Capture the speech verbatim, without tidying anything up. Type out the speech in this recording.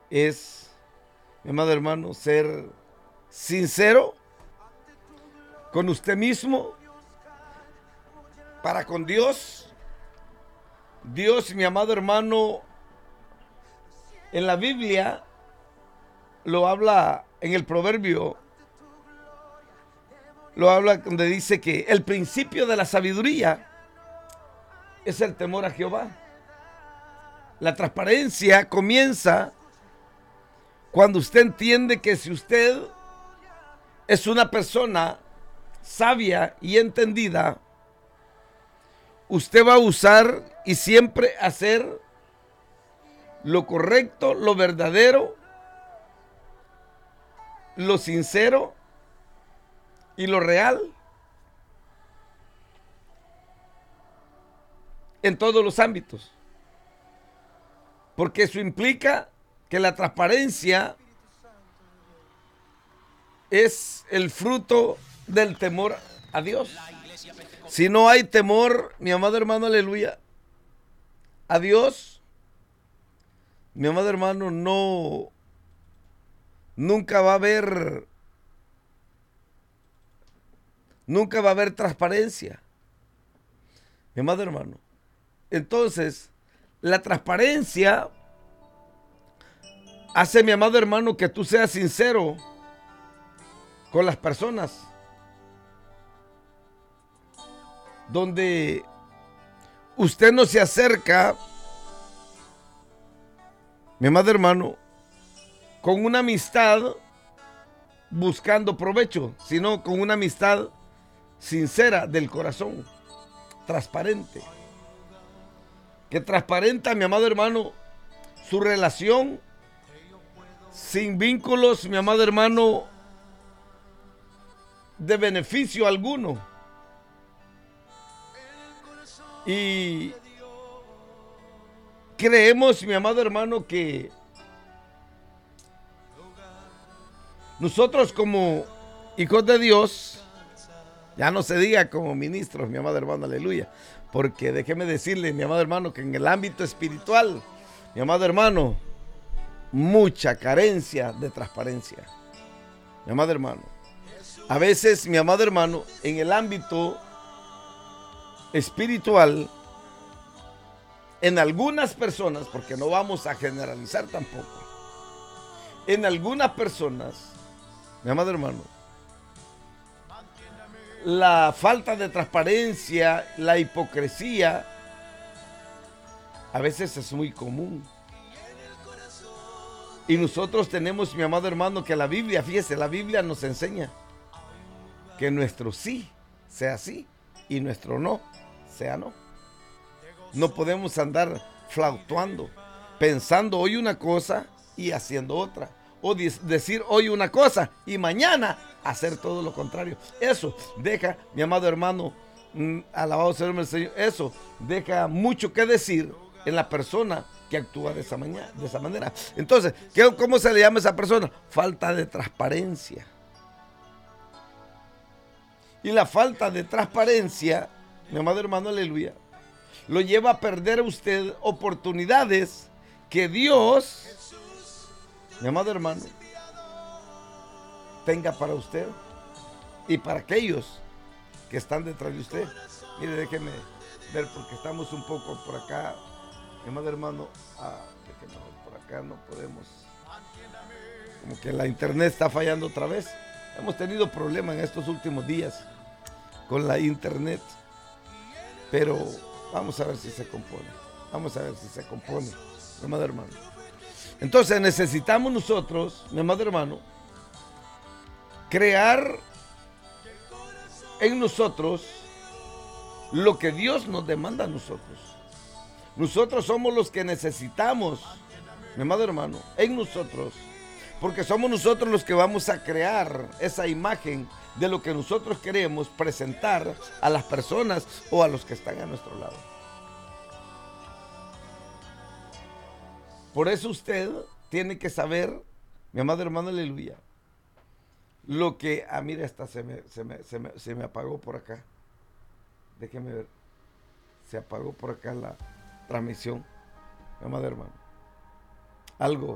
es, mi amado hermano, ser sincero con usted mismo, para con Dios. Dios, mi amado hermano, en la Biblia lo habla en el proverbio, lo habla donde dice que el principio de la sabiduría es el temor a Jehová. La transparencia comienza cuando usted entiende que si usted es una persona sabia y entendida, usted va a usar y siempre hacer lo correcto, lo verdadero, lo sincero y lo real en todos los ámbitos. Porque eso implica que la transparencia es el fruto del temor a Dios. Si no hay temor, mi amado hermano, aleluya, a Dios, mi amado hermano, no, nunca va a haber, nunca va a haber transparencia, mi amado hermano. Entonces, la transparencia hace, mi amado hermano, que tú seas sincero con las personas, donde usted no se acerca, mi amado hermano, con una amistad buscando provecho, sino con una amistad sincera del corazón, transparente, que transparenta, mi amado hermano, su relación sin vínculos, mi amado hermano, de beneficio alguno. Y creemos, mi amado hermano, que nosotros como hijos de Dios, ya no se diga como ministros, mi amado hermano, aleluya, porque déjeme decirle, mi amado hermano, que en el ámbito espiritual, mi amado hermano, mucha carencia de transparencia, mi amado hermano. A veces, mi amado hermano, en el ámbito espiritual, en algunas personas, porque no vamos a generalizar tampoco, en algunas personas, mi amado hermano, la falta de transparencia, la hipocresía, a veces es muy común. Y nosotros tenemos, mi amado hermano, que la Biblia, fíjese, la Biblia nos enseña que nuestro sí sea sí y nuestro no sea no. No podemos andar flautuando, pensando hoy una cosa y haciendo otra. O decir hoy una cosa y mañana hacer todo lo contrario. Eso deja, mi amado hermano, mmm, alabado sea el Señor, eso deja mucho que decir en la persona que actúa de esa, mañana, de esa manera. Entonces, ¿qué, ¿cómo se le llama a esa persona? Falta de transparencia. Y la falta de transparencia, mi amado hermano, aleluya, lo lleva a perder a usted oportunidades que Dios, mi amado hermano, tenga para usted y para aquellos que están detrás de usted. Mire, déjeme ver porque estamos un poco por acá, mi amado hermano, ah, déjeme ver, por acá no podemos, como que la internet está fallando otra vez. Hemos tenido problemas en estos últimos días con la internet, pero vamos a ver si se compone. Vamos a ver si se compone, mi amado hermano. Entonces necesitamos nosotros, mi amado hermano, crear en nosotros lo que Dios nos demanda a nosotros. Nosotros somos los que necesitamos, mi amado hermano, en nosotros, porque somos nosotros los que vamos a crear esa imagen de lo que nosotros queremos presentar a las personas o a los que están a nuestro lado. Por eso usted tiene que saber, mi amado hermano, aleluya, lo que, ah, mira, esta se me, se me, se me, se me apagó por acá. Déjeme ver, se apagó por acá la transmisión, mi amado hermano. Algo